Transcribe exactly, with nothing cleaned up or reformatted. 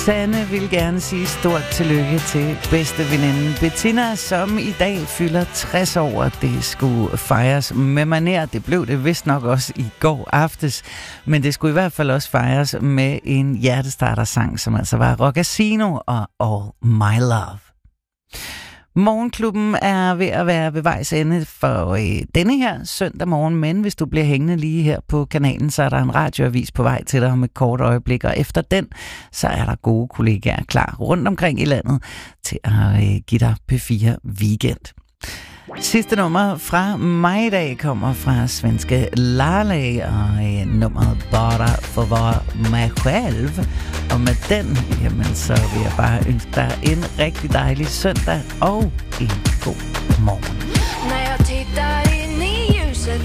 Sanne vil gerne sige stort tillykke til bedste veninde Bettina, som i dag fylder tres år. Det skulle fejres med maner. Det blev det vist nok også i går aftes. Men det skulle i hvert fald også fejres med en hjertestarter-sang, som altså var Rockasino og All My Love. Morgenklubben er ved at være ved vejs ende for øh, denne her søndag morgen, men hvis du bliver hængende lige her på kanalen, så er der en radioavis på vej til dig om et kort øjeblik, og efter den, så er der gode kollegaer klar rundt omkring i landet til at øh, give dig P fire Weekend. Sidste nummer fra mig i dag kommer fra svenske Lale, og øh, nummeret Bara for var mig selv. Og med den, jamen så vil jeg bare ønske dig en rigtig dejlig søndag og en god morgen.